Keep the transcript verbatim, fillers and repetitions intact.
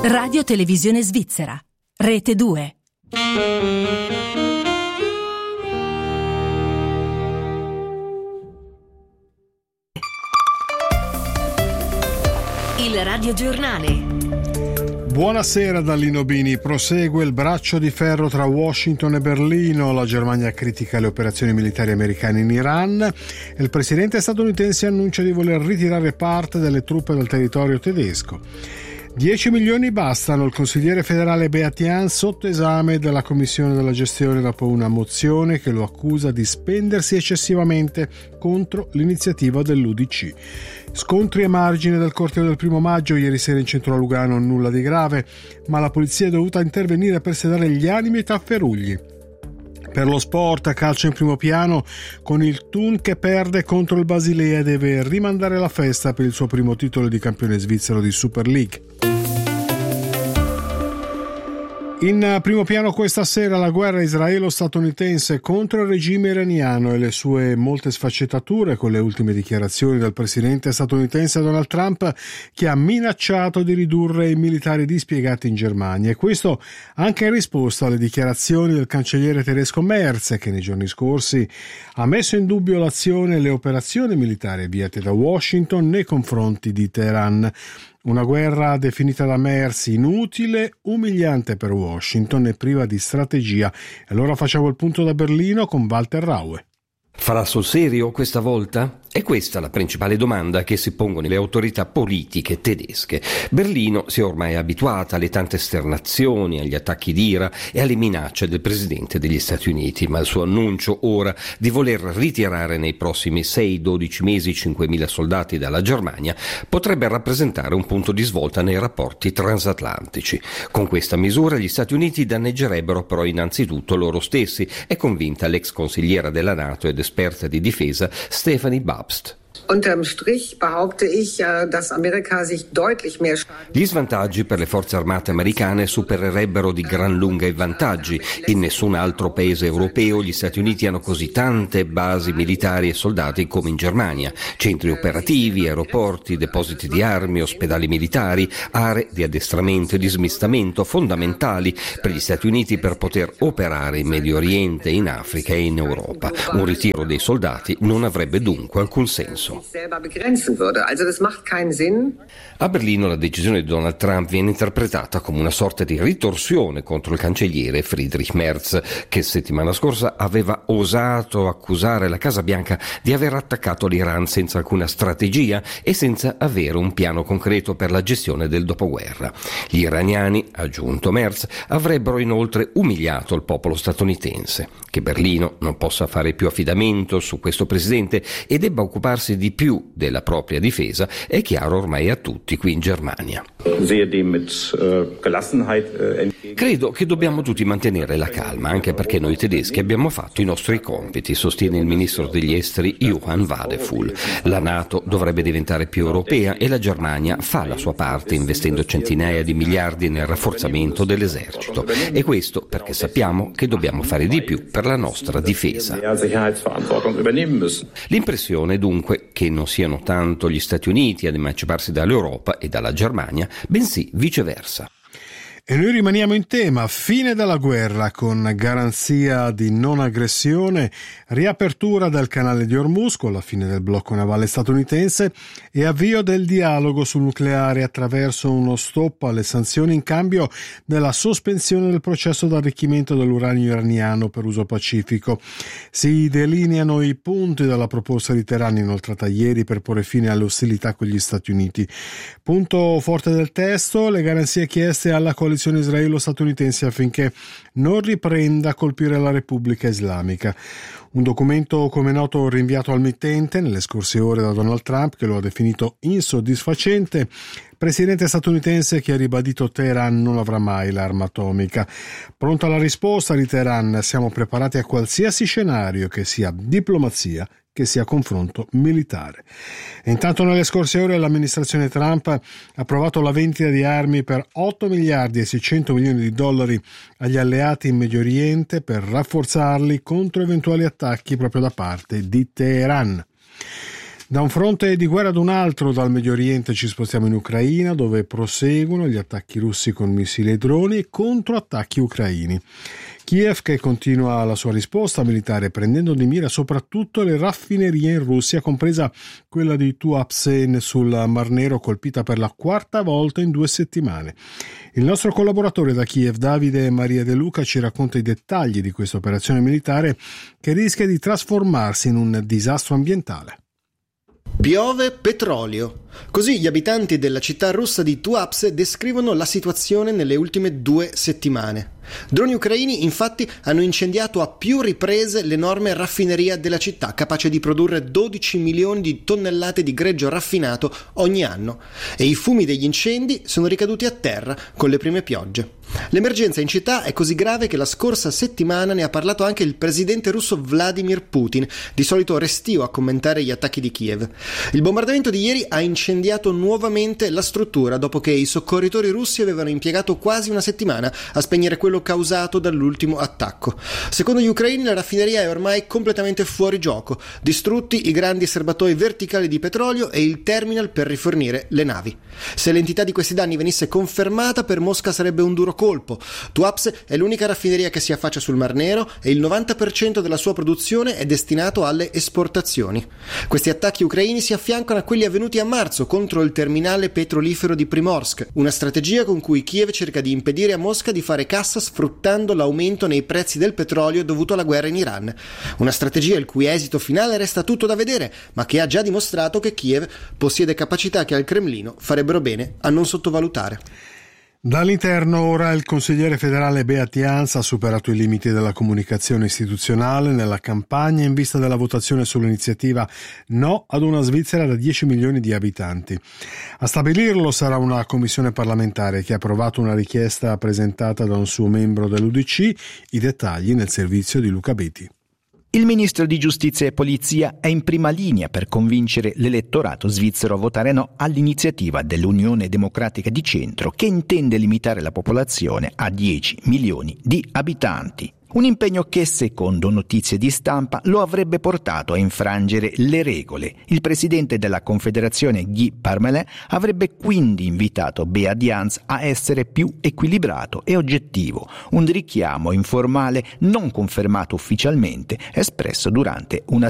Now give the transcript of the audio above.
Radio Televisione Svizzera, Rete due. Il radiogiornale. Buonasera da Lino Bini. Prosegue il braccio di ferro tra Washington e Berlino. La Germania critica le operazioni militari americane in Iran e il presidente statunitense annuncia di voler ritirare parte delle truppe dal territorio tedesco. dieci milioni bastano. Il consigliere federale Beatian sotto esame della Commissione della gestione dopo una mozione che lo accusa di spendersi eccessivamente contro l'iniziativa dell'U D C. Scontri a margine del corteo del primo maggio. Ieri sera in centro a Lugano nulla di grave, ma la polizia è dovuta intervenire per sedare gli animi ai tafferugli. Per lo sport, calcio in primo piano, con il Thun che perde contro il Basilea e deve rimandare la festa per il suo primo titolo di campione svizzero di Super League. In primo piano questa sera la guerra israelo-statunitense contro il regime iraniano e le sue molte sfaccettature, con le ultime dichiarazioni del presidente statunitense Donald Trump, che ha minacciato di ridurre i militari dispiegati in Germania, e questo anche in risposta alle dichiarazioni del cancelliere tedesco Merz, che nei giorni scorsi ha messo in dubbio l'azione e le operazioni militari avviate da Washington nei confronti di Teheran. Una guerra definita da Merz inutile, umiliante per Washington e priva di strategia. E allora facciamo il punto da Berlino con Walter Raue. Farà sul serio questa volta? È questa la principale domanda che si pongono le autorità politiche tedesche. Berlino si è ormai abituata alle tante esternazioni, agli attacchi d'ira e alle minacce del presidente degli Stati Uniti, ma il suo annuncio ora di voler ritirare nei prossimi sei dodici mesi cinquemila soldati dalla Germania potrebbe rappresentare un punto di svolta nei rapporti transatlantici. Con questa misura gli Stati Uniti danneggerebbero però innanzitutto loro stessi, è convinta l'ex consigliera della NATO ed esperta di difesa Stephanie Babst. Unterm Strich behaupte ich, dass Amerika sich deutlich mehr Schaden. Gli svantaggi per le forze armate americane supererebbero di gran lunga i vantaggi. In nessun altro paese europeo gli Stati Uniti hanno così tante basi militari e soldati come in Germania. Centri operativi, aeroporti, depositi di armi, ospedali militari, aree di addestramento e di smistamento fondamentali per gli Stati Uniti per poter operare in Medio Oriente, in Africa e in Europa. Un ritiro dei soldati non avrebbe dunque alcun senso. A Berlino la decisione di Donald Trump viene interpretata come una sorta di ritorsione contro il cancelliere Friedrich Merz, che settimana scorsa aveva osato accusare la Casa Bianca di aver attaccato l'Iran senza alcuna strategia e senza avere un piano concreto per la gestione del dopoguerra. Gli iraniani, ha aggiunto Merz, avrebbero inoltre umiliato il popolo statunitense. Che Berlino non possa fare più affidamento su questo presidente e debba occuparsi di più della propria difesa è chiaro ormai a tutti qui in Germania. Credo che dobbiamo tutti mantenere la calma, anche perché noi tedeschi abbiamo fatto i nostri compiti, sostiene il ministro degli esteri Johann Wadefull. La NATO dovrebbe diventare più europea e la Germania fa la sua parte investendo centinaia di miliardi nel rafforzamento dell'esercito. E questo perché sappiamo che dobbiamo fare di più per la nostra difesa. L'impressione dunque che non siano tanto gli Stati Uniti ad emanciparsi dall'Europa e dalla Germania, bensì viceversa. E noi rimaniamo in tema, fine della guerra con garanzia di non aggressione, riapertura del canale di Hormuz con la fine del blocco navale statunitense e avvio del dialogo sul nucleare attraverso uno stop alle sanzioni in cambio della sospensione del processo d'arricchimento dell'uranio iraniano per uso pacifico. Si delineano i punti della proposta di Teheran inoltrata ieri per porre fine alle ostilità con gli Stati Uniti. Punto forte del testo, le garanzie chieste alla coalizione israelo-statunitense affinché non riprenda a colpire la Repubblica Islamica. Un documento, come noto, rinviato al mittente nelle scorse ore da Donald Trump, che lo ha definito insoddisfacente, presidente statunitense che ha ribadito Teheran non avrà mai l'arma atomica. Pronta la risposta di Teheran, siamo preparati a qualsiasi scenario, che sia diplomazia, che sia confronto militare. E intanto nelle scorse ore l'amministrazione Trump ha approvato la vendita di armi per otto miliardi e seicento milioni di dollari agli alleati in Medio Oriente per rafforzarli contro eventuali attacchi proprio da parte di Teheran. Da un fronte di guerra ad un altro, dal Medio Oriente ci spostiamo in Ucraina, dove proseguono gli attacchi russi con missili e droni e controattacchi ucraini. Kiev che continua la sua risposta militare prendendo di mira soprattutto le raffinerie in Russia, compresa quella di Tuapse sul Mar Nero, colpita per la quarta volta in due settimane. Il nostro collaboratore da Kiev, Davide Maria De Luca, ci racconta i dettagli di questa operazione militare che rischia di trasformarsi in un disastro ambientale. Piove petrolio. Così gli abitanti della città russa di Tuapse descrivono la situazione nelle ultime due settimane. Droni ucraini infatti hanno incendiato a più riprese l'enorme raffineria della città, capace di produrre dodici milioni di tonnellate di greggio raffinato ogni anno, e i fumi degli incendi sono ricaduti a terra con le prime piogge. L'emergenza in città è così grave che la scorsa settimana ne ha parlato anche il presidente russo Vladimir Putin, di solito restio a commentare gli attacchi di Kiev. Il bombardamento di ieri ha incendiato nuovamente la struttura dopo che i soccorritori russi avevano impiegato quasi una settimana a spegnere quello causato dall'ultimo attacco. Secondo gli ucraini la raffineria è ormai completamente fuori gioco, distrutti i grandi serbatoi verticali di petrolio e il terminal per rifornire le navi. Se l'entità di questi danni venisse confermata, per Mosca sarebbe un duro colpo. Tuapse è l'unica raffineria che si affaccia sul Mar Nero e il novanta per cento della sua produzione è destinato alle esportazioni. Questi attacchi ucraini si affiancano a quelli avvenuti a marzo contro il terminale petrolifero di Primorsk, una strategia con cui Kiev cerca di impedire a Mosca di fare cassa sfruttando l'aumento nei prezzi del petrolio dovuto alla guerra in Iran. Una strategia il cui esito finale resta tutto da vedere, ma che ha già dimostrato che Kiev possiede capacità che al Cremlino farebbero bene a non sottovalutare. Dall'interno ora il consigliere federale Beat Jans ha superato i limiti della comunicazione istituzionale nella campagna in vista della votazione sull'iniziativa No ad una Svizzera da dieci milioni di abitanti. A stabilirlo sarà una commissione parlamentare che ha approvato una richiesta presentata da un suo membro dell'U D C, i dettagli nel servizio di Luca Betti. Il ministro di Giustizia e Polizia è in prima linea per convincere l'elettorato svizzero a votare no all'iniziativa dell'Unione Democratica di Centro, che intende limitare la popolazione a dieci milioni di abitanti. Un impegno che, secondo notizie di stampa, lo avrebbe portato a infrangere le regole. Il presidente della Confederazione Guy Parmelin avrebbe quindi invitato Beat Jans a essere più equilibrato e oggettivo, un richiamo informale non confermato ufficialmente, espresso durante una